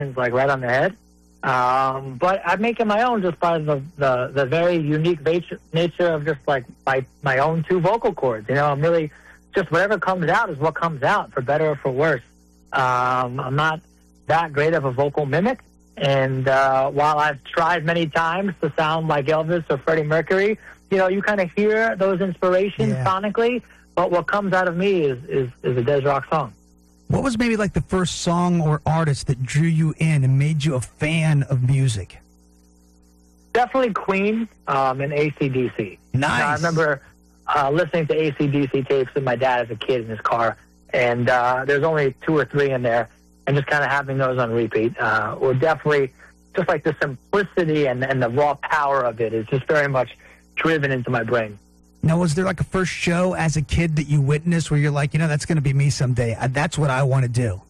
like right on the head. But I make it my own just by the very unique nature of just like my own two vocal cords. You know, I'm really just whatever comes out is what comes out, for better or for worse. I'm not that great of a vocal mimic. And while I've tried many times to sound like Elvis or Freddie Mercury, you know, you kind of hear those inspirations sonically, but what comes out of me is a Des Rock song. What was maybe like the first song or artist that drew you in and made you a fan of music? Definitely Queen and AC/DC. Nice. I remember listening to AC/DC tapes with my dad as a kid in his car, and there's only 2 or 3 in there, and just kind of having those on repeat. Were definitely just like the simplicity and the raw power of it is just very much driven into my brain. Now, was there like a first show as a kid that you witnessed where you're like, you know, that's going to be me someday. That's what I want to do?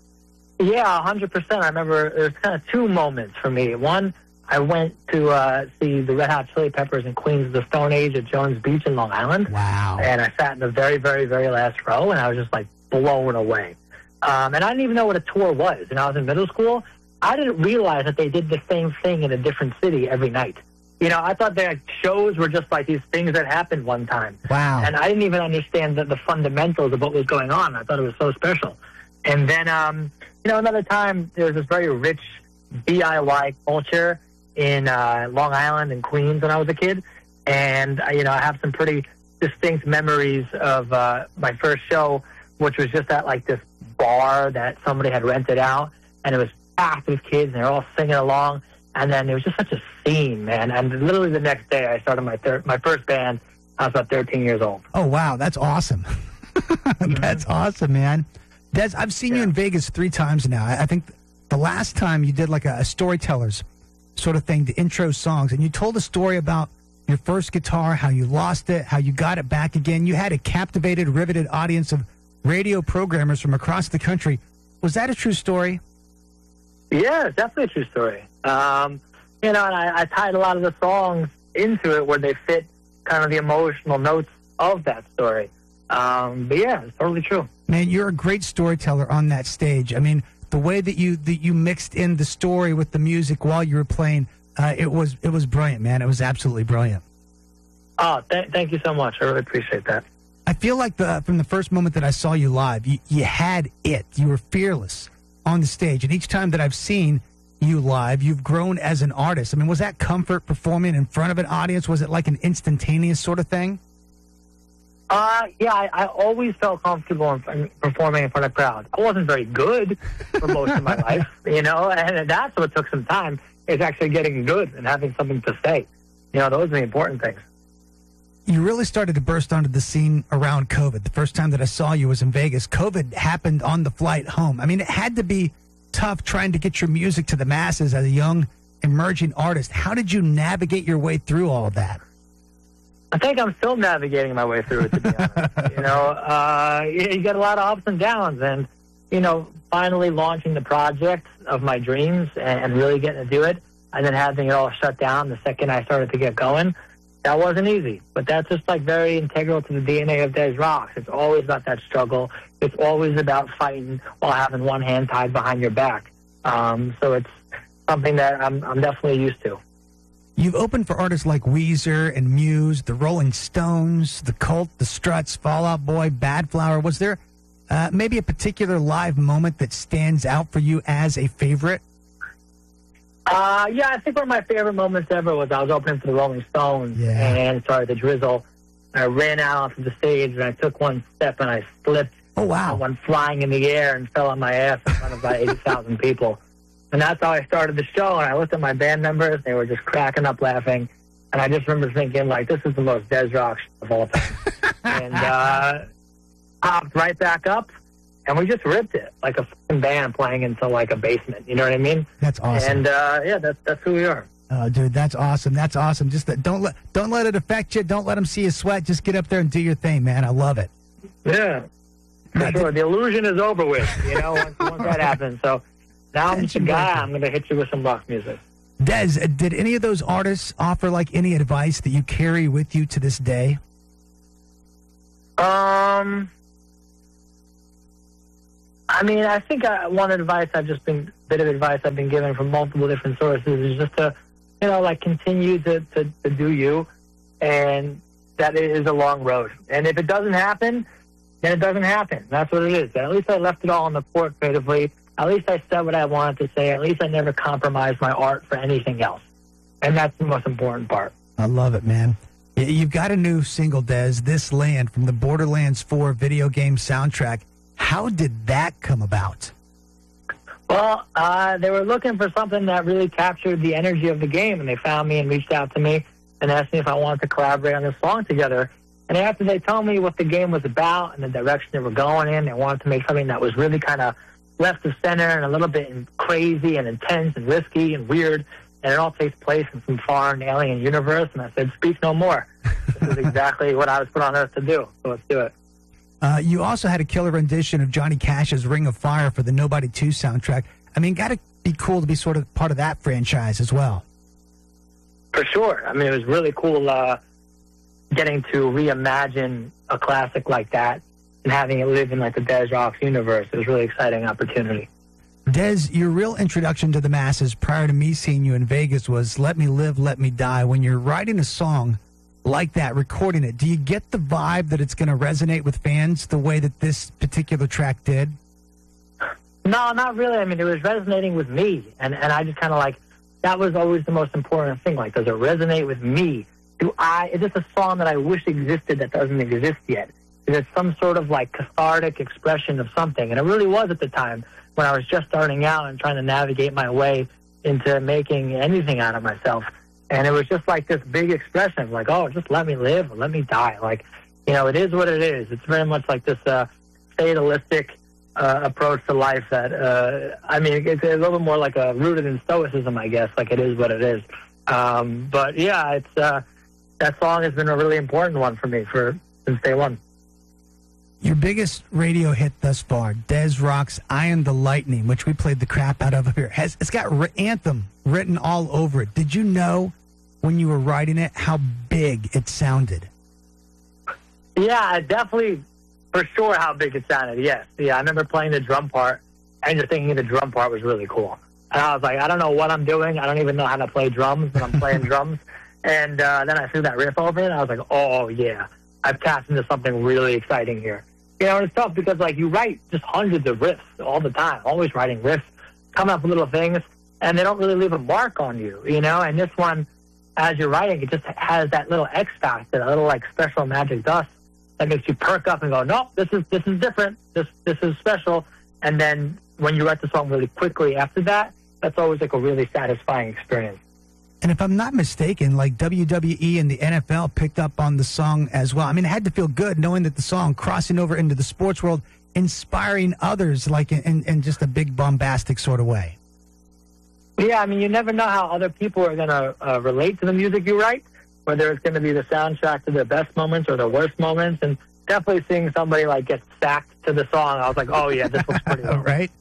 Yeah, 100%. I remember there's kind of 2 moments for me. One, I went to see the Red Hot Chili Peppers in Queens of the Stone Age at Jones Beach in Long Island. Wow. And I sat in the very, very, very last row, and I was just like blown away. And I didn't even know what a tour was. And I was in middle school. I didn't realize that they did the same thing in a different city every night. You know, I thought their shows were just like these things that happened one time. Wow. And I didn't even understand the fundamentals of what was going on. I thought it was so special. And then, you know, another time, there was this very rich DIY culture in Long Island and Queens when I was a kid. And, you know, I have some pretty distinct memories of my first show, which was just at like this bar that somebody had rented out. And it was packed with kids, and they're all singing along. And then it was just such a scene, man. And literally the next day, I started my first band. I was about 13 years old. Oh, wow. That's awesome. That's awesome, man. Des, I've seen you in Vegas 3 times now. I think the last time you did like a storytellers sort of thing to intro songs, and you told a story about your first guitar, how you lost it, how you got it back again. You had a captivated, riveted audience of radio programmers from across the country. Was that a true story? Yeah, it's definitely a true story. You know, and I tied a lot of the songs into it where they fit kind of the emotional notes of that story. But yeah, it's totally true. Man, you're a great storyteller on that stage. I mean, the way that you mixed in the story with the music while you were playing, it was brilliant, man. It was absolutely brilliant. Oh, thank you so much. I really appreciate that. I feel like from the first moment that I saw you live, you had it. You were fearless on the stage. And each time that I've seen you live, you've grown as an artist. I mean, was that comfort performing in front of an audience? Was it like an instantaneous sort of thing? Yeah, I always felt comfortable in performing in front of crowds. I wasn't very good for most of my life, you know, and that's what took some time, is actually getting good and having something to say. You know, those are the important things. You really started to burst onto the scene around COVID. The first time that I saw you was in Vegas. COVID happened on the flight home. I mean, it had to be tough trying to get your music to the masses as a young, emerging artist. How did you navigate your way through all of that? I think I'm still navigating my way through it, to be honest. You know, you get a lot of ups and downs, and, you know, finally launching the project of my dreams and really getting to do it, and then having it all shut down the second I started to get going, that wasn't easy. But that's just like very integral to the DNA of Des Rocks. It's always about that struggle. It's always about fighting while having one hand tied behind your back. So it's something that I'm definitely used to. You've opened for artists like Weezer and Muse, the Rolling Stones, the Cult, the Struts, Fall Out Boy, Bad Flower. Was there maybe a particular live moment that stands out for you as a favorite? Yeah, I think one of my favorite moments ever was I was opening for the Rolling Stones and started to drizzle. I ran out onto the stage and I took one step and I slipped. Oh, wow. I went flying in the air and fell on my ass in front of about 80,000 people. And that's how I started the show. And I looked at my band members. They were just cracking up laughing. And I just remember thinking, like, this is the most Des Rock of all time. And popped right back up. And we just ripped it like a fucking band playing into like a basement. You know what I mean? That's awesome. And yeah, that's who we are. Oh, dude, that's awesome. That's awesome. Just don't let it affect you. Don't let them see you sweat. Just get up there and do your thing, man. I love it. Yeah, for sure. The illusion is over with. You know, once that happens. So now I'm just a guy. I'm going to hit you with some rock music. Des, did any of those artists offer like any advice that you carry with you to this day? I mean, I think one advice I've just been bit of advice I've been given from multiple different sources is just to, like continue to do you. And that is a long road. And if it doesn't happen, then it doesn't happen. That's what it is. At least I left it all on the court creatively. At least I said what I wanted to say. At least I never compromised my art for anything else. And that's the most important part. I love it, man. You've got a new single, Dez, This Land, from the Borderlands 4 video game soundtrack. How did that come about? Well, they were looking for something that really captured the energy of the game, and they found me and reached out to me and asked me if I wanted to collaborate on this song together. And after they told me what the game was about and the direction they were going in, they wanted to make something that was really kind of left of center and a little bit crazy and intense and risky and weird. And it all takes place in some foreign alien universe. And I said, speak no more. This is exactly what I was put on earth to do. So let's do it. You also had a killer rendition of Johnny Cash's Ring of Fire for the Nobody 2 soundtrack. I mean, got to be cool to be sort of part of that franchise as well. For sure. I mean, it was really cool getting to reimagine a classic like that and having it live in like the Dez Rocks universe. It was a really exciting opportunity. Dez, your real introduction to the masses prior to me seeing you in Vegas was Let Me Live, Let Me Die. When you're writing a song like that, recording it, do you get the vibe that it's going to resonate with fans the way that this particular track did? No, not really. I mean, it was resonating with me. And I just kind of like, that was always the most important thing. Like, does it resonate with me? Is this a song that I wish existed that doesn't exist yet? Is it some sort of like cathartic expression of something? And it really was at the time when I was just starting out and trying to navigate my way into making anything out of myself. And it was just like this big expression of like, oh, just let me live or let me die. Like, it is what it is. It's very much like this fatalistic approach to life that, I mean, it's a little bit more like rooted in stoicism, I guess, like it is what it is. But yeah, it's that song has been a really important one for me since day one. Your biggest radio hit thus far, Dez Rock's I Am the Lightning, which we played the crap out of here. It's got Anthem written all over it. Did you know when you were writing it how big it sounded? Yeah, definitely, for sure how big it sounded, yes. Yeah, I remember playing the drum part and just thinking the drum part was really cool. And I was like, I don't know what I'm doing. I don't even know how to play drums, but I'm playing drums. And then I threw that riff over it, and I was like, oh, yeah, I've tapped into something really exciting here. And it's tough because, like, you write just hundreds of riffs all the time, always writing riffs, coming up with little things, and they don't really leave a mark on you, And this one, as you're writing, it just has that little X factor, a little, like, special magic dust that makes you perk up and go, nope, this is different, this is special. And then when you write the song really quickly after that, that's always, like, a really satisfying experience. And if I'm not mistaken, like WWE and the NFL picked up on the song as well. I mean, it had to feel good knowing that the song crossing over into the sports world, inspiring others like in just a big bombastic sort of way. Yeah, I mean, you never know how other people are going to relate to the music you write, whether it's going to be the soundtrack to their best moments or their worst moments. And definitely seeing somebody like get sacked to the song, I was like, oh, yeah, this looks pretty well. Right?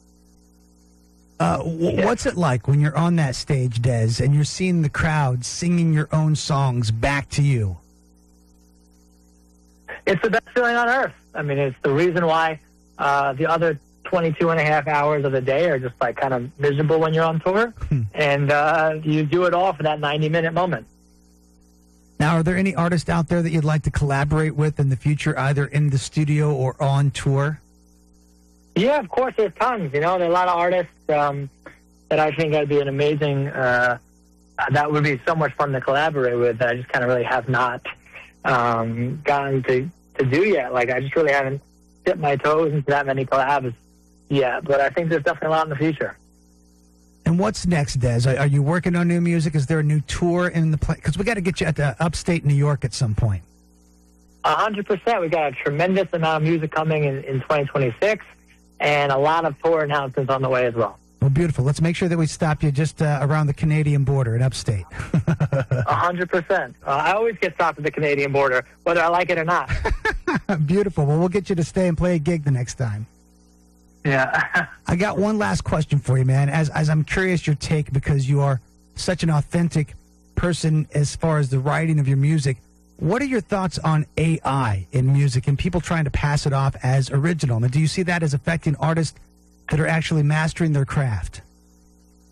What's it like when you're on that stage, Dez, and you're seeing the crowd singing your own songs back to you? It's the best feeling on earth. I mean, it's the reason why the other 22 and a half hours of the day are just like kind of miserable when you're on tour. And you do it all for that 90-minute moment. Now, are there any artists out there that you'd like to collaborate with in the future, either in the studio or on tour? Yeah, of course, there's tons. There are a lot of artists that I think I'd be an amazing, that would be so much fun to collaborate with that I just kind of really have not gotten to do yet. Like, I just really haven't dipped my toes into that many collabs yet, but I think there's definitely a lot in the future. And what's next, Dez? Are you working on new music? Is there a new tour in the play? Because we got to get you at the upstate New York at some point. 100%. We got a tremendous amount of music coming in 2026. And a lot of tour announcements on the way as well. Well, beautiful. Let's make sure that we stop you just around the Canadian border in upstate. 100%. I always get stopped at the Canadian border, whether I like it or not. Beautiful. Well, we'll get you to stay and play a gig the next time. Yeah. I got one last question for you, man. As I'm curious your take, because you are such an authentic person as far as the writing of your music. What are your thoughts on AI in music and people trying to pass it off as original? And do you see that as affecting artists that are actually mastering their craft?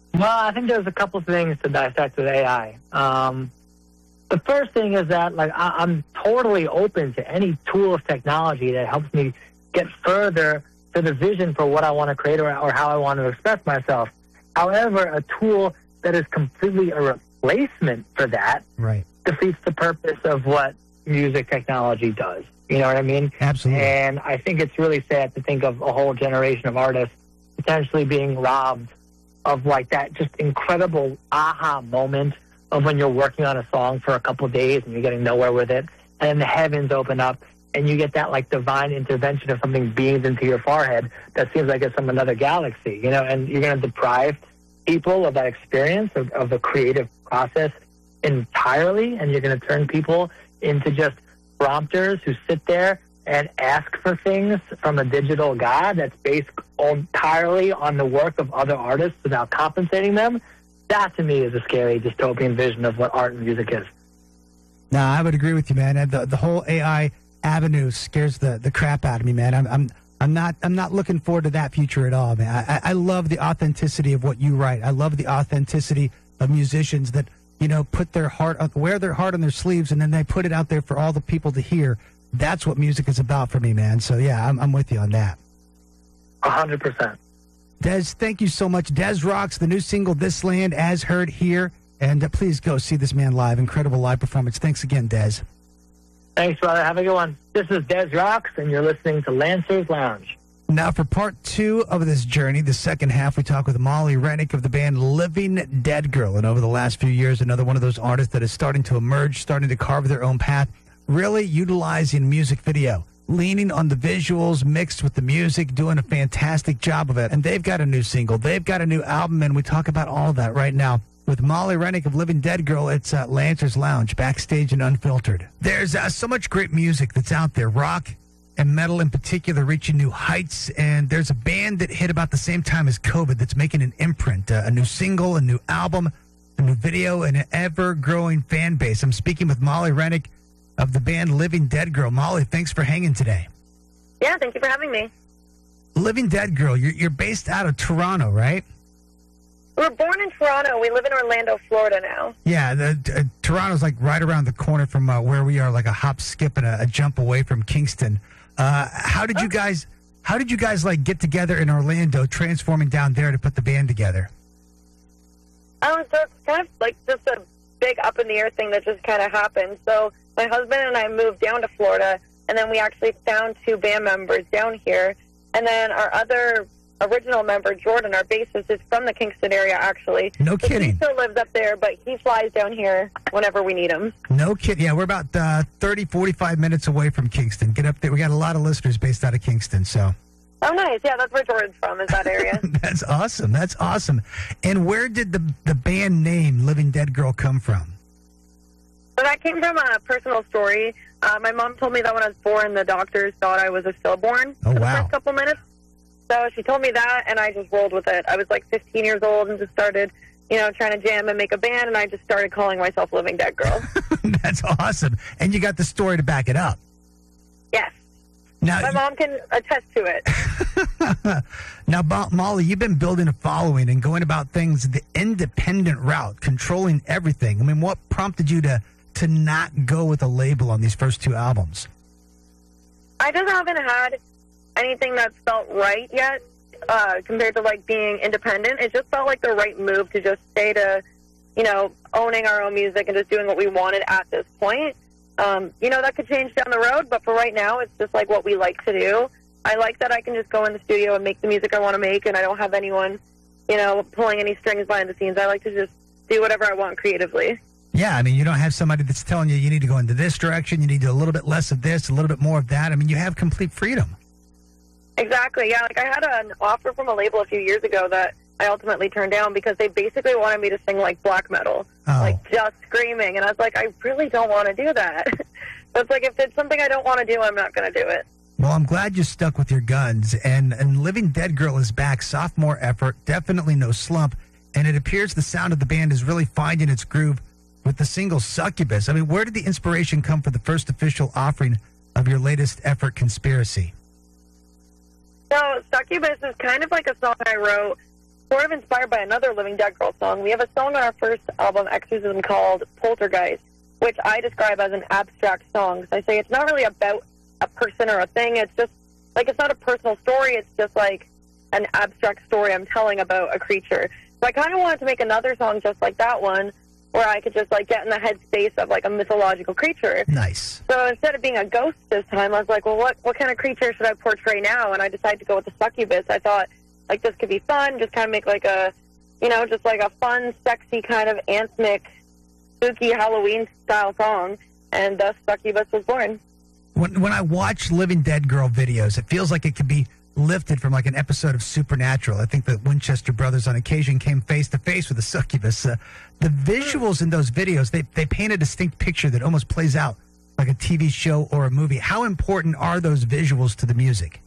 Well, I think there's a couple things to dissect with AI. The first thing is that, like, I'm totally open to any tool of technology that helps me get further to the vision for what I want to create or how I want to express myself. However, a tool that is completely a replacement for that defeats the purpose of what music technology does. You know what I mean? Absolutely. And I think it's really sad to think of a whole generation of artists potentially being robbed of, like, that just incredible aha moment of when you're working on a song for a couple of days and you're getting nowhere with it, and then the heavens open up and you get that, like, divine intervention of something beamed into your forehead that seems like it's from another galaxy, you know, and you're going to deprive people of that experience of the creative process entirely, and you're going to turn people into just prompters who sit there and ask for things from a digital god that's based entirely on the work of other artists without compensating them. That, to me, is a scary dystopian vision of what art and music is. No, I would agree with you, man. The whole AI avenue scares the crap out of me, man. I'm not looking forward to that future at all, man. I love the authenticity of what you write. I love the authenticity of musicians that, you know, put their heart, wear their heart on their sleeves, and then they put it out there for all the people to hear. That's what music is about for me, man. So yeah, I'm with you on that. 100%. Dez, thank you so much. Dez Rocks, the new single, This Land, as heard here. And please go see this man live. Incredible live performance. Thanks again, Dez. Thanks, brother. Have a good one. This is Dez Rocks, and you're listening to Lancers Lounge. Now, for part two of this journey, the second half, we talk with Molly Rennick of the band Living Dead Girl. And over the last few years, another one of those artists that is starting to emerge, starting to carve their own path, really utilizing music video, leaning on the visuals mixed with the music, doing a fantastic job of it. And they've got a new single. They've got a new album, and we talk about all of that right now. With Molly Rennick of Living Dead Girl, it's Lancers Lounge, backstage and unfiltered. There's so much great music that's out there, rock and metal in particular, reaching new heights. And there's a band that hit about the same time as COVID that's making an imprint, a new single, a new album, a new video, and an ever-growing fan base. I'm speaking with Molly Rennick of the band Living Dead Girl. Molly, thanks for hanging today. Yeah, thank you for having me. Living Dead Girl, you're based out of Toronto, right? We were born in Toronto. We live in Orlando, Florida now. Yeah, Toronto's like right around the corner from where we are, like a hop, skip, and a jump away from Kingston. How did you guys like get together in Orlando, transforming down there to put the band together? So it's kind of like just a big up in the air thing that just kind of happened. So my husband and I moved down to Florida, and then we actually found two band members down here. And then our other original member, Jordan, our bassist, is from the Kingston area, actually. No kidding. He still lives up there, but he flies down here whenever we need him. No kidding. Yeah, we're about 30, 45 minutes away from Kingston. Get up there. We got a lot of listeners based out of Kingston, so. Oh, nice. Yeah, that's where Jordan's from, is that area. That's awesome. That's awesome. And where did the band name Living Dead Girl come from? So that came from a personal story. My mom told me that when I was born, the doctors thought I was a stillborn for the first couple minutes. So she told me that, and I just rolled with it. I was like 15 years old and just started, trying to jam and make a band, and I just started calling myself Living Dead Girl. That's awesome. And you got the story to back it up. Yes. Now, my mom can attest to it. Now, Molly, you've been building a following and going about things the independent route, controlling everything. I mean, what prompted you to not go with a label on these first two albums? I just haven't had anything that's felt right yet compared to, like, being independent. It just felt like the right move to just stay to, owning our own music and just doing what we wanted at this point. That could change down the road, but for right now, it's just, like, what we like to do. I like that I can just go in the studio and make the music I want to make, and I don't have anyone, pulling any strings behind the scenes. I like to just do whatever I want creatively. Yeah, I mean, you don't have somebody that's telling you need to go into this direction, you need to do a little bit less of this, a little bit more of that. I mean, you have complete freedom. Exactly, yeah. Like, I had an offer from a label a few years ago that I ultimately turned down because they basically wanted me to sing, like, black metal, like, just screaming. And I was like, I really don't want to do that. So it's like, if it's something I don't want to do, I'm not going to do it. Well, I'm glad you stuck with your guns. And Living Dead Girl is back, sophomore effort, definitely no slump. And it appears the sound of the band is really finding its groove with the single Succubus. I mean, where did the inspiration come for the first official offering of your latest effort, Conspiracy? So Succubus is kind of like a song I wrote sort of inspired by another Living Dead Girl song. We have a song on our first album, Exorcism, called Poltergeist, which I describe as an abstract song. So I say it's not really about a person or a thing. It's just, like, it's not a personal story. It's just, like, an abstract story I'm telling about a creature. So I kind of wanted to make another song just like that one, where I could just, like, get in the headspace of, like, a mythological creature. Nice. So instead of being a ghost this time, I was like, well, what kind of creature should I portray now? And I decided to go with the succubus. I thought, like, this could be fun, just kind of make, like, a, you know, just, like, a fun, sexy kind of anthemic, spooky Halloween-style song. And thus Succubus was born. When I watch Living Dead Girl videos, it feels like it could be lifted from like an episode of Supernatural. I think the Winchester brothers on occasion came face to face with a succubus. The visuals in those videos, they paint a distinct picture that almost plays out like a TV show or a movie. How important are those visuals to the music?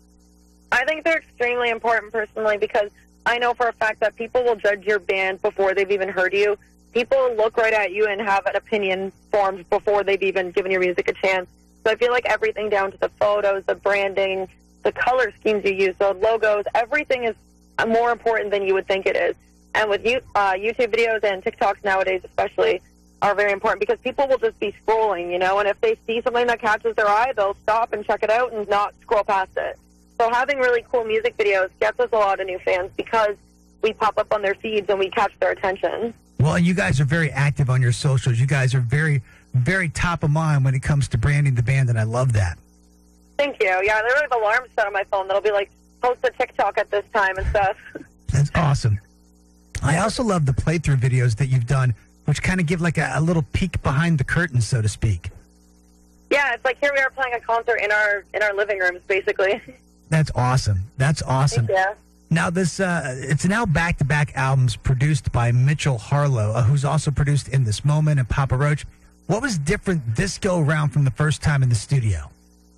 I think they're extremely important personally, because I know for a fact that people will judge your band before they've even heard you. People look right at you and have an opinion formed before they've even given your music a chance. So I feel like everything down to the photos, the branding, the color schemes you use, the logos, everything is more important than you would think it is. And with YouTube videos and TikToks nowadays especially are very important, because people will just be scrolling, you know, and if they see something that catches their eye, they'll stop and check it out and not scroll past it. So having really cool music videos gets us a lot of new fans, because we pop up on their feeds and we catch their attention. Well, you guys are very active on your socials. You guys are very, very top of mind when it comes to branding the band, and I love that. Thank you. Yeah, there are alarms set on my phone that'll be like, post a TikTok at this time and stuff. That's awesome. I also love the playthrough videos that you've done, which kind of give like a little peek behind the curtain, so to speak. Yeah, it's like here we are playing a concert in our living rooms, basically. That's awesome. That's awesome. Thank you. Now, it's now back-to-back albums produced by Mitchell Harlow, who's also produced In This Moment and Papa Roach. What was different this go-around from the first time in the studio?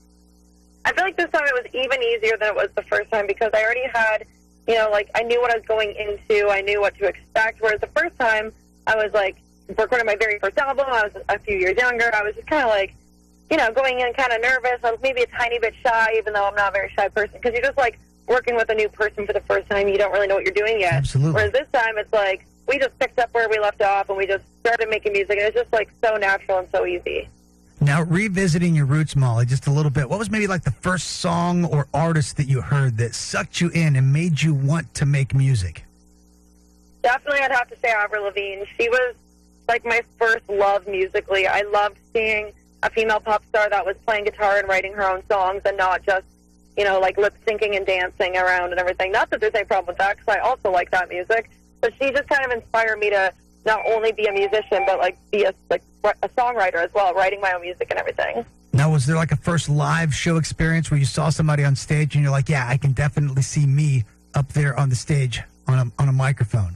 I feel like this time it was even easier than it was the first time, because I already had, you know, like, I knew what I was going into. I knew what to expect, whereas the first time I was, like, recording my very first album. I was a few years younger. I was just kind of, like, you know, going in kind of nervous. I was maybe a tiny bit shy, even though I'm not a very shy person, because you're just, like, working with a new person for the first time. You don't really know what you're doing yet. Absolutely. Whereas this time it's, like, we just picked up where we left off, and we just started making music, and it's just, like, so natural and so easy. Now, revisiting your roots, Molly, just a little bit, what was maybe like the first song or artist that you heard that sucked you in and made you want to make music? Definitely, I'd have to say Avril Lavigne. She was, like, my first love musically. I loved seeing a female pop star that was playing guitar and writing her own songs, and not just, you know, like, lip-syncing and dancing around and everything. Not that there's any problem with that, because I also like that music. But she just kind of inspired me to not only be a musician, but, like, be a songwriter as well, writing my own music and everything. Now, was there like a first live show experience where you saw somebody on stage and you're like, yeah, I can definitely see me up there on the stage on a microphone?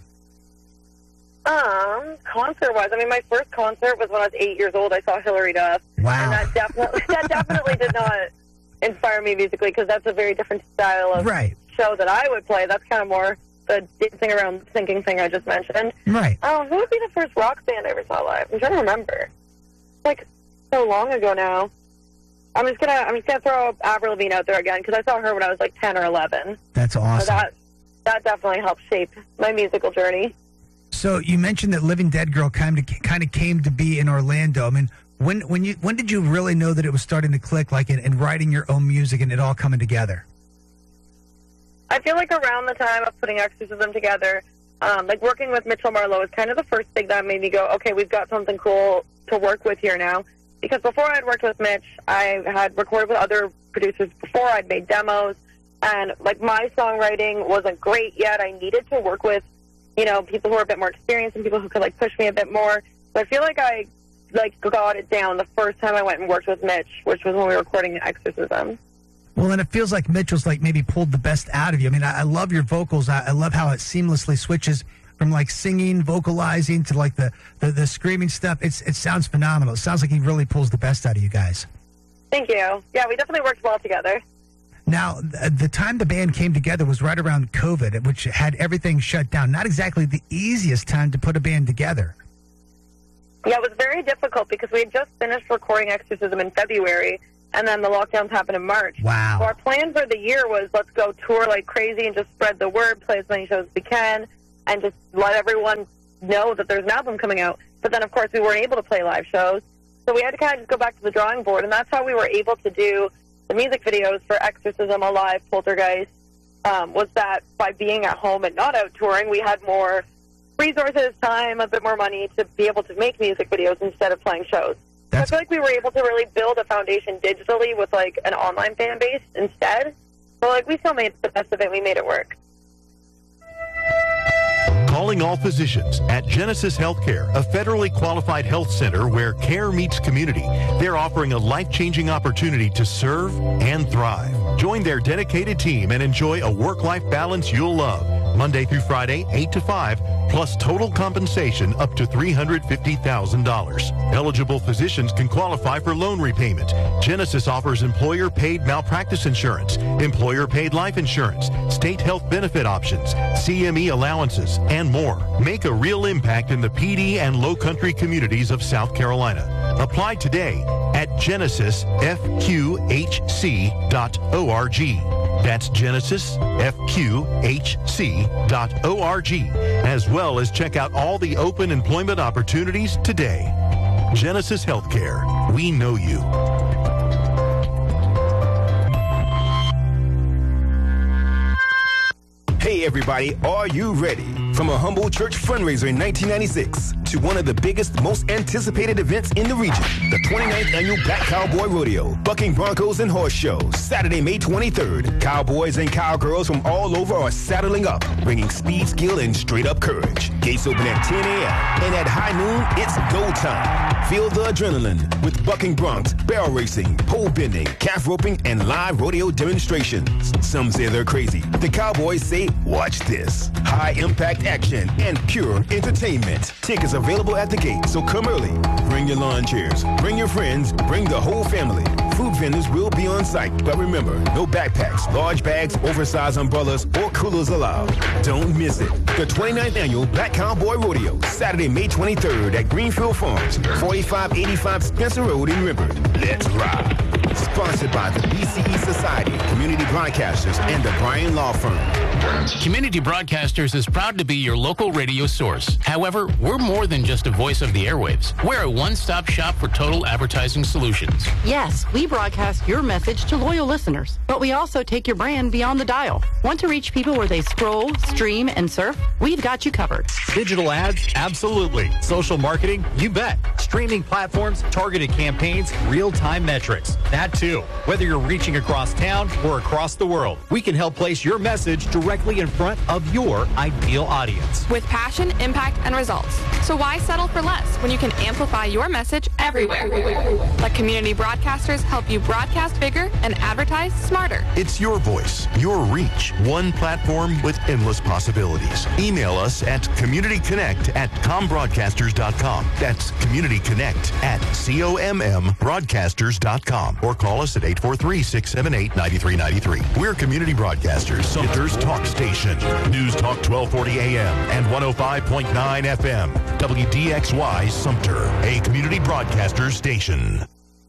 Concert-wise, I mean, my first concert was when I was 8 years old. I saw Hillary Duff. Wow. And that definitely did not inspire me musically, because that's a very different style of show that I would play. That's kind of more the dancing around thinking thing I just mentioned. Right. Who would be the first rock band I ever saw live? I'm trying to remember. Like, so long ago now. I'm just gonna throw Avril Lavigne out there again, because I saw her when I was like 10 or 11. That's awesome. So that definitely helped shape my musical journey. So you mentioned that Living Dead Girl kind of came to be in Orlando. I mean, when did you really know that it was starting to click, like in writing your own music and it all coming together? I feel like around the time of putting Exorcism together, like working with Mitchell Marlowe is kind of the first thing that made me go, okay, we've got something cool to work with here now. Because before I had worked with Mitch, I had recorded with other producers before. I'd made demos, and like my songwriting wasn't great yet. I needed to work with, you know, people who were a bit more experienced and people who could like push me a bit more. So I feel like I like got it down the first time I went and worked with Mitch, which was when we were recording Exorcism. Well, and it feels like Mitchell's like maybe pulled the best out of you. I mean, I love your vocals. I love how it seamlessly switches from like singing, vocalizing to like the screaming stuff. It sounds phenomenal. It sounds like he really pulls the best out of you guys. Thank you. Yeah, we definitely worked well together. Now, the time the band came together was right around COVID, which had everything shut down. Not exactly the easiest time to put a band together. Yeah, it was very difficult because we had just finished recording Exorcism in February, and then the lockdowns happened in March. Wow. So our plan for the year was let's go tour like crazy and just spread the word, play as many shows as we can, and just let everyone know that there's an album coming out. But then, of course, we weren't able to play live shows. So we had to kind of just go back to the drawing board, and that's how we were able to do the music videos for Exorcism, Alive, Poltergeist, was that by being at home and not out touring, we had more resources, time, a bit more money to be able to make music videos instead of playing shows. I feel like we were able to really build a foundation digitally with, like, an online fan base instead. So, like, we still made the best of it. We made it work. Calling all physicians at Genesis Healthcare, a federally qualified health center where care meets community. They're offering a life-changing opportunity to serve and thrive. Join their dedicated team and enjoy a work-life balance you'll love. Monday through Friday, 8 to 5, plus total compensation up to $350,000. Eligible physicians can qualify for loan repayment. Genesis offers employer-paid malpractice insurance, employer-paid life insurance, state health benefit options, CME allowances, and more. Make a real impact in the PD and Low-Country communities of South Carolina. Apply today at genesisfqhc.org. That's genesisfqhc.org, as well as check out all the open employment opportunities today. Genesis Healthcare. We know you. Hey everybody, are you ready? From a humble church fundraiser in 1996 to one of the biggest, most anticipated events in the region, the 29th Annual Black Cowboy Rodeo, Bucking Broncos and Horse Show, Saturday, May 23rd. Cowboys and cowgirls from all over are saddling up, bringing speed, skill, and straight-up courage. Gates open at 10 a.m., and at high noon, it's go time. Feel the adrenaline with bucking broncs, barrel racing, pole bending, calf roping, and live rodeo demonstrations. Some say they're crazy. The Cowboys say, watch this. High-impact action and pure entertainment. Tickets available at the gate, so come early. Bring your lawn chairs, bring your friends, bring the whole family. Food vendors will be on site, but remember, no backpacks, large bags, oversized umbrellas, or coolers allowed. Don't miss it. The 29th Annual Black Cowboy Rodeo, Saturday, May 23rd at Greenfield Farms, 4585 Spencer Road in Rimbert. Let's ride. Sponsored by the BCE Society, Community Broadcasters, and the Bryan Law Firm. Community Broadcasters is proud to be your local radio source. However, we're more than just a voice of the airwaves. We're a one-stop shop for total advertising solutions. Yes, we broadcast your message to loyal listeners, but we also take your brand beyond the dial. Want to reach people where they scroll, stream, and surf? We've got you covered. Digital ads? Absolutely. Social marketing? You bet. Streaming platforms, targeted campaigns, real-time metrics. That too. Whether you're reaching across town or across the world, we can help place your message directly in front of your ideal audience. With passion, impact, and results. So why settle for less when you can amplify your message everywhere? Let Community Broadcasters help you broadcast bigger and advertise smarter. It's your voice, your reach, one platform with endless possibilities. Email us at communityconnect@combroadcasters.com. That's communityconnect@commbroadcasters.com. Or call us at 843-678-9393. We're Community Broadcasters, Sumter's talk station. News Talk 1240 AM and 105.9 FM. WDXY Sumter, a community broadcaster station.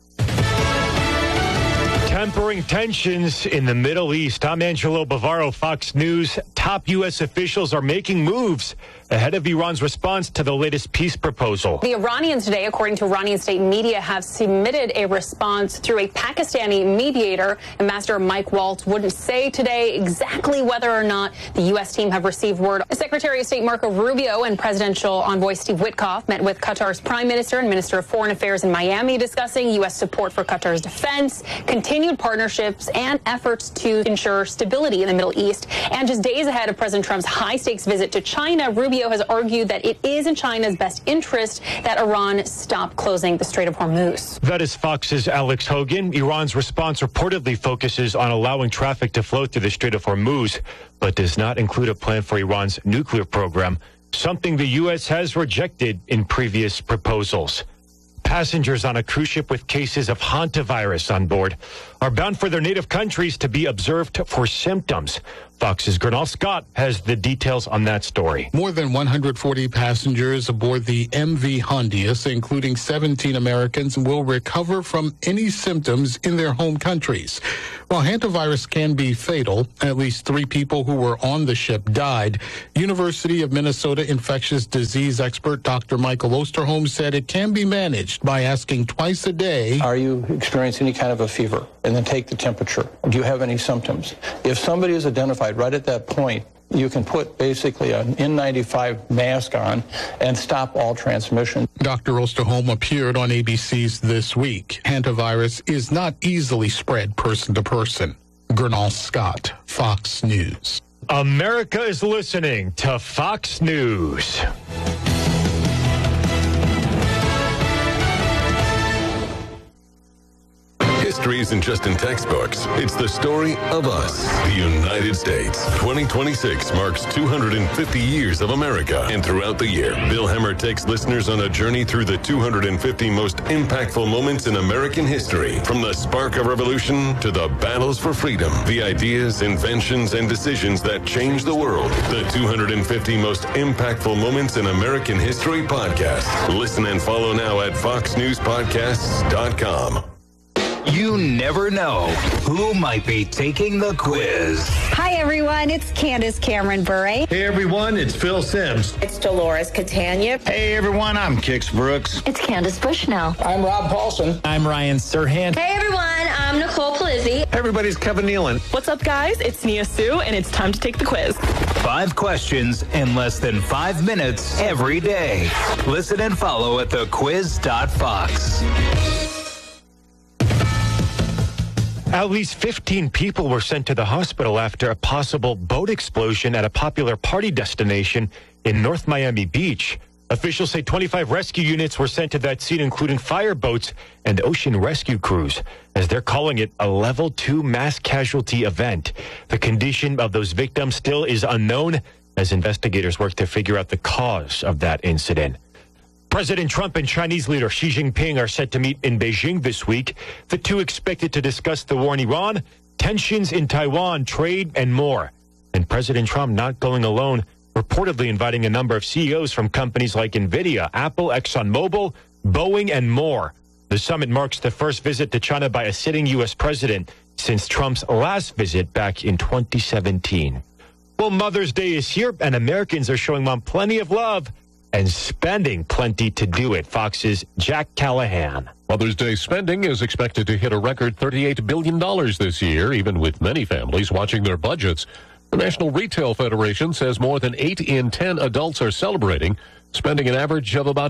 Tempering tensions in the Middle East. I'm Angelo Bavaro, Fox News. Top U.S. officials are making moves ahead of Iran's response to the latest peace proposal. The Iranians today, according to Iranian state media, have submitted a response through a Pakistani mediator. Ambassador Mike Waltz wouldn't say today exactly whether or not the U.S. team have received word. Secretary of State Marco Rubio and Presidential Envoy Steve Witkoff met with Qatar's Prime Minister and Minister of Foreign Affairs in Miami, discussing U.S. support for Qatar's defense, continued partnerships, and efforts to ensure stability in the Middle East. And just days ahead of President Trump's high-stakes visit to China, Rubio has argued that it is in China's best interest that Iran stop closing the Strait of Hormuz. That is Fox's Alex Hogan. Iran's response reportedly focuses on allowing traffic to flow through the Strait of Hormuz, but does not include a plan for Iran's nuclear program, something the U.S. has rejected in previous proposals. Passengers on a cruise ship with cases of hantavirus on board are bound for their native countries to be observed for symptoms. Fox's Gernal Scott has the details on that story. More than 140 passengers aboard the MV Hondius, including 17 Americans, will recover from any symptoms in their home countries. While hantavirus can be fatal, at least 3 people who were on the ship died. University of Minnesota infectious disease expert Dr. Michael Osterholm said it can be managed by asking twice a day, are you experiencing any kind of a fever? And then take the temperature. Do you have any symptoms? If somebody is identified right at that point, you can put basically an N95 mask on and stop all transmission. Dr. Osterholm appeared on ABC's This Week. Hantavirus is not easily spread person to person. Gernal Scott, Fox News. America is listening to Fox News. History isn't just in textbooks. It's the story of us, the United States. 2026 marks 250 years of America. And throughout the year, Bill Hemmer takes listeners on a journey through the 250 most impactful moments in American history. From the spark of revolution to the battles for freedom, the ideas, inventions, and decisions that changed the world. The 250 most impactful moments in American history podcast. Listen and follow now at foxnewspodcasts.com. You never know who might be taking the quiz. Hi, everyone. It's Candace Cameron Bure. Hey, everyone. It's Phil Sims. It's Dolores Catania. Hey, everyone. I'm Kix Brooks. It's Candace Bushnell. I'm Rob Paulson. I'm Ryan Serhant. Hey, everyone. I'm Nicole Palizzi. Everybody's Kevin Nealon. What's up, guys? It's Nia Sue, and it's time to take the quiz. 5 questions in less than 5 minutes every day. Listen and follow at thequiz.fox. At least 15 people were sent to the hospital after a possible boat explosion at a popular party destination in North Miami Beach. Officials say 25 rescue units were sent to that scene, including fireboats and ocean rescue crews, as they're calling it a level 2 mass casualty event. The condition of those victims still is unknown as investigators work to figure out the cause of that incident. President Trump and Chinese leader Xi Jinping are set to meet in Beijing this week. The two expected to discuss the war in Iran, tensions in Taiwan, trade, and more. And President Trump not going alone, reportedly inviting a number of CEOs from companies like NVIDIA, Apple, ExxonMobil, Boeing, and more. The summit marks the first visit to China by a sitting U.S. president since Trump's last visit back in 2017. Well, Mother's Day is here, and Americans are showing Mom plenty of love and spending plenty to do it. Fox's Jack Callahan. Mother's Day spending is expected to hit a record $38 billion this year, even with many families watching their budgets. The National Retail Federation says more than 8 in 10 adults are celebrating, spending an average of about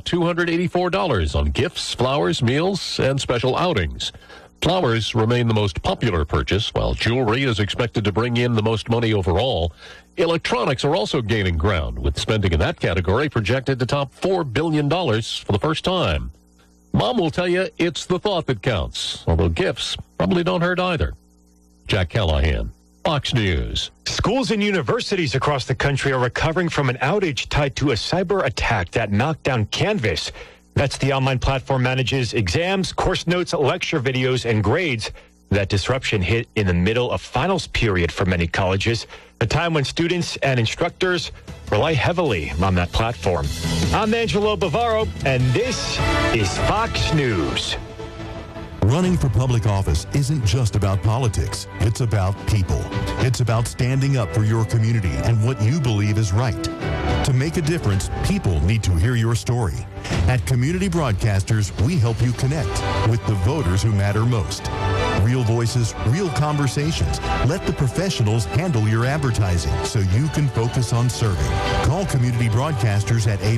$284 on gifts, flowers, meals, and special outings. Flowers remain the most popular purchase, while jewelry is expected to bring in the most money overall. Electronics are also gaining ground, with spending in that category projected to top $4 billion for the first time. Mom will tell you it's the thought that counts, although gifts probably don't hurt either. Jack Callahan, Fox News. Schools and universities across the country are recovering from an outage tied to a cyber attack that knocked down Canvas. That's the online platform manages exams, course notes, lecture videos, and grades. That disruption hit in the middle of finals period for many colleges, a time when students and instructors rely heavily on that platform. I'm Angelo Bavaro, and this is Fox News. Running for public office isn't just about politics. It's about people. It's about standing up for your community and what you believe is right. To make a difference, people need to hear your story. At Community Broadcasters, we help you connect with the voters who matter most. Real voices, real conversations. Let the professionals handle your advertising so you can focus on serving. Call Community Broadcasters at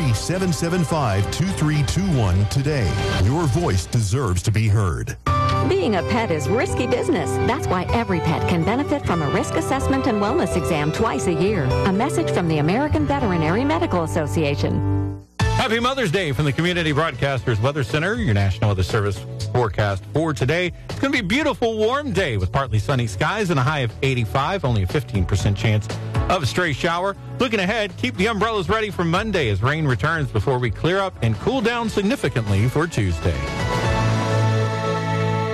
803-775-2321 today. Your voice deserves to be heard. Being a pet is risky business. That's why every pet can benefit from a risk assessment and wellness exam twice a year. A message from the American Veterinary Medical Association. Happy Mother's Day from the Community Broadcasters Weather Center, your National Weather Service forecast for today. It's going to be a beautiful, warm day with partly sunny skies and a high of 85, only a 15% chance of a stray shower. Looking ahead, keep the umbrellas ready for Monday as rain returns before we clear up and cool down significantly for Tuesday.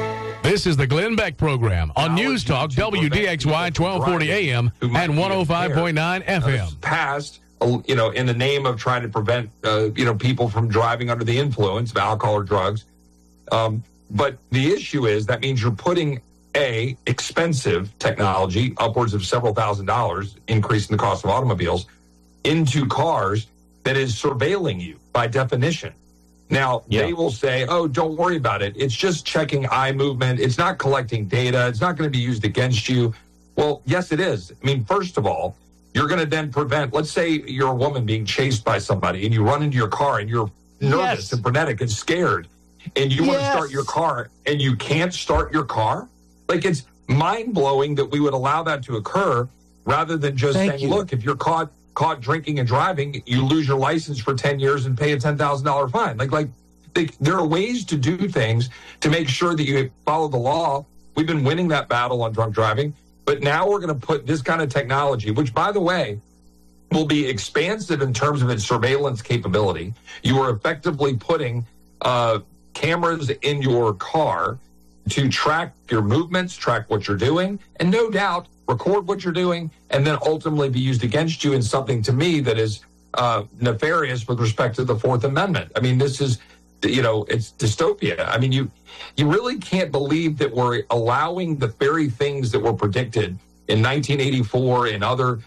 This is the Glenn Beck Program on News Talk WDXY 1240 AM and 105.9 FM. Passed, in the name of trying to prevent, people from driving under the influence of alcohol or drugs. But the issue is that means you're putting expensive technology, upwards of several $1,000s, increasing the cost of automobiles, into cars that is surveilling you by definition. Now, they will say, oh, don't worry about it. It's just checking eye movement. It's not collecting data. It's not going to be used against you. Well, yes, it is. I mean, first of all, you're going to then prevent, let's say you're a woman being chased by somebody and you run into your car and you're nervous and frenetic and scared and you want to start your car and you can't start your car. Like, it's mind-blowing that we would allow that to occur rather than just saying, look, if you're caught drinking and driving, you lose your license for 10 years and pay a $10,000 fine. There are ways to do things to make sure that you follow the law. We've been winning that battle on drunk driving, but now we're going to put this kind of technology, which, by the way, will be expansive in terms of its surveillance capability. You are effectively putting cameras in your car to track your movements, track what you're doing, and no doubt record what you're doing, and then ultimately be used against you in something, to me, that is nefarious with respect to the Fourth Amendment. I mean, this is, it's dystopia. I mean, you really can't believe that we're allowing the very things that were predicted in 1984 and other,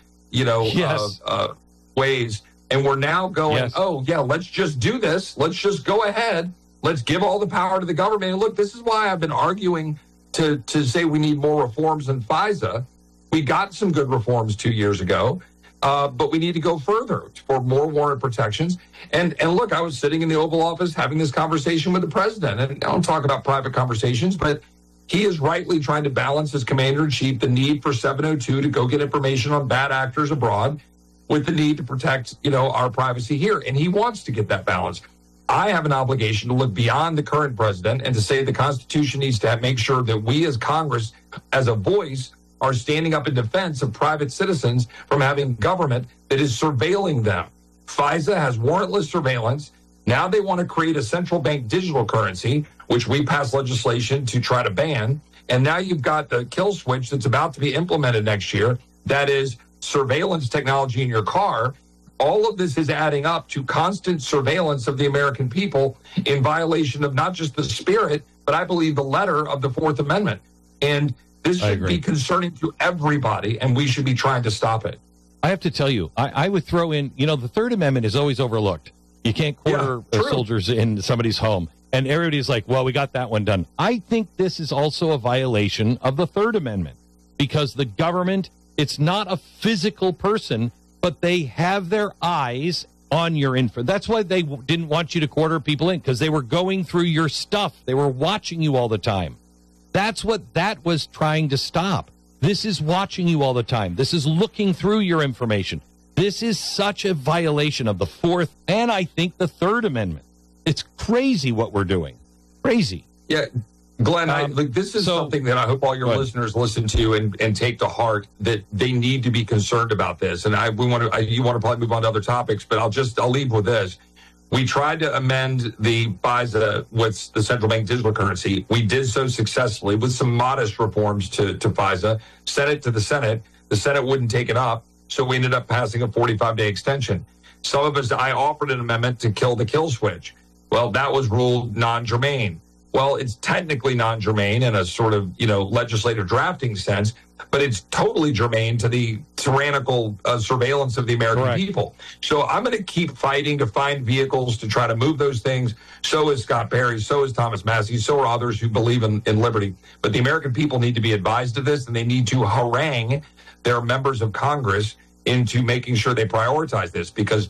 ways, and we're now going, let's just do this. Let's just go ahead. Let's give all the power to the government. And look, this is why I've been arguing to say we need more reforms in FISA. We got some good reforms 2 years ago, but we need to go further for more warrant protections. And look, I was sitting in the Oval Office having this conversation with the president, and I don't talk about private conversations, but he is rightly trying to balance as commander-in-chief the need for 702 to go get information on bad actors abroad with the need to protect, our privacy here. And he wants to get that balance. I have an obligation to look beyond the current president and to say the Constitution needs to make sure that we as Congress, as a voice, are standing up in defense of private citizens from having government that is surveilling them. FISA has warrantless surveillance. Now they want to create a central bank digital currency, which we passed legislation to try to ban. And now you've got the kill switch that's about to be implemented next year. That is surveillance technology in your car. All of this is adding up to constant surveillance of the American people in violation of not just the spirit, but I believe the letter of the Fourth Amendment. And this should be concerning to everybody, and we should be trying to stop it. I have to tell you, I would throw in, the Third Amendment is always overlooked. You can't quarter soldiers in somebody's home. And everybody's like, well, we got that one done. I think this is also a violation of the Third Amendment because the government, it's not a physical person, but they have their eyes on your info. That's why they didn't want you to quarter people in, because they were going through your stuff. They were watching you all the time. That's what that was trying to stop. This is watching you all the time. This is looking through your information. This is such a violation of the Fourth and I think the Third Amendment. It's crazy what we're doing. Crazy. Yeah. Glenn, this is something that I hope all your listeners listen to and take to heart, that they need to be concerned about this. And you want to probably move on to other topics, but I'll leave with this. We tried to amend the FISA with the central bank digital currency. We did so successfully with some modest reforms to FISA, sent it to the Senate. The Senate wouldn't take it up, so we ended up passing a 45-day extension. Some of us, I offered an amendment to kill the kill switch. Well, that was ruled non-germane. Well, it's technically non-germane in a sort of, legislative drafting sense, but it's totally germane to the tyrannical surveillance of the American people. So I'm going to keep fighting to find vehicles to try to move those things. So is Scott Perry. So is Thomas Massie. So are others who believe in liberty. But the American people need to be advised of this, and they need to harangue their members of Congress into making sure they prioritize this, because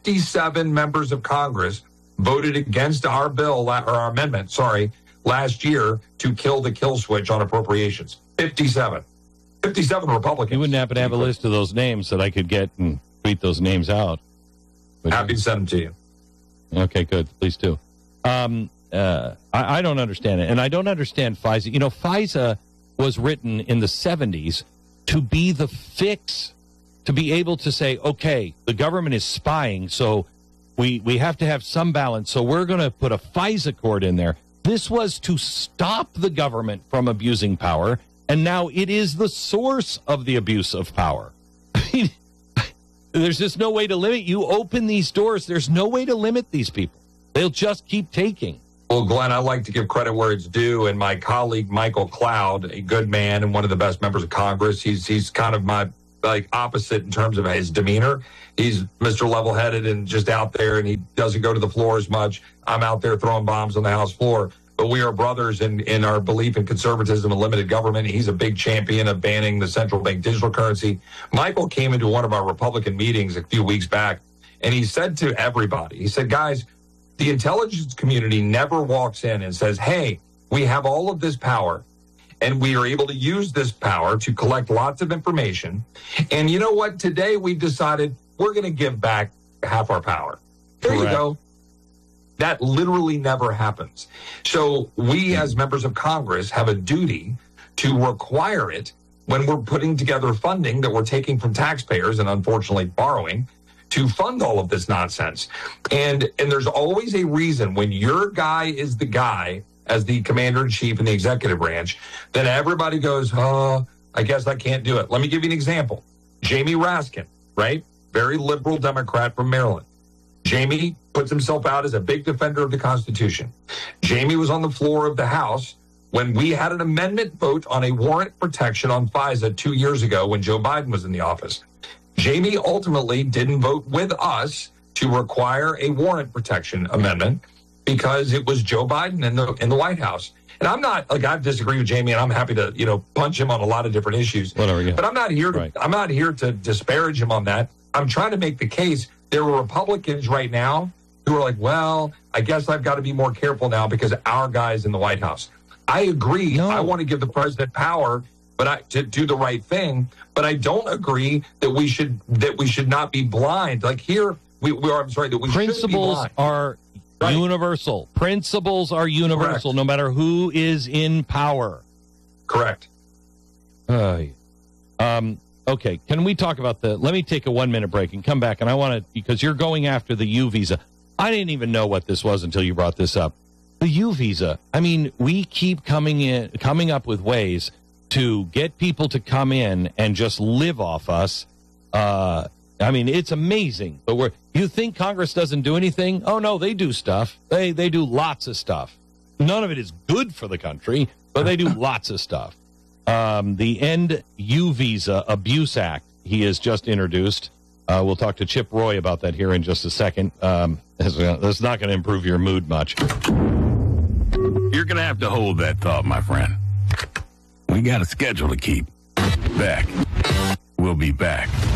57 members of Congress voted against our bill, or our amendment, last year to kill the kill switch on appropriations. 57 Republicans. You wouldn't happen to have a list of those names that I could get and tweet those names out? Happy to send them to you. Okay, good. Please do. I don't understand it, and I don't understand FISA. FISA was written in the 70s to be the fix, to be able to say, okay, the government is spying, so we have to have some balance, so we're going to put a FISA court in there This was to stop the government from abusing power, and now it is the source of the abuse of power. I mean, there's just no way to limit. You open these doors, there's no way to limit these people. They'll just keep taking. Well, Glenn, I like to give credit where it's due, and my colleague Michael Cloud, a good man and one of the best members of Congress, he's kind of my opposite in terms of his demeanor. He's Mr. Level-headed and just out there, and he doesn't go to the floor as much. I'm out there throwing bombs on the House floor. But we are brothers in our belief in conservatism and limited government. He's a big champion of banning the central bank digital currency. Michael came into one of our Republican meetings a few weeks back, and he said to everybody, he said, guys, the intelligence community never walks in and says, hey, we have all of this power, and we are able to use this power to collect lots of information. And you know what? Today we've decided we're going to give back half our power. There you go. That literally never happens. So we as members of Congress have a duty to require it when we're putting together funding that we're taking from taxpayers and unfortunately borrowing to fund all of this nonsense. And there's always a reason when your guy is the guy as the commander-in-chief in the executive branch, then everybody goes, oh, I guess I can't do it. Let me give you an example. Jamie Raskin, right? Very liberal Democrat from Maryland. Jamie puts himself out as a big defender of the Constitution. Jamie was on the floor of the House when we had an amendment vote on a warrant protection on FISA 2 years ago when Joe Biden was in the office. Jamie ultimately didn't vote with us to require a warrant protection amendment because it was Joe Biden in the White House. And I'm not I disagree with Jamie, and I'm happy to punch him on a lot of different issues. Whatever, yeah. But I'm not here to disparage him on that. I'm trying to make the case. There are Republicans right now who are like, well, I guess I've got to be more careful now because our guy's in the White House. I agree. No. I want to give the president power, to do the right thing. But I don't agree that we should not be blind. Like here, that we principles are universal. Principles are universal, no matter who is in power. Correct. Okay, can we talk about let me take a 1 minute break and come back, and I want to, because you're going after the U visa. I didn't even know what this was until you brought this up. The U visa. I mean, we keep coming up with ways to get people to come in and just live off us. I mean, it's amazing. But you think Congress doesn't do anything? Oh, no, they do stuff. They do lots of stuff. None of it is good for the country, but they do lots of stuff. The End U Visa Abuse Act he has just introduced. We'll talk to Chip Roy about that here in just a second. That's not going to improve your mood much. You're going to have to hold that thought, my friend. We got a schedule to keep. We'll be back.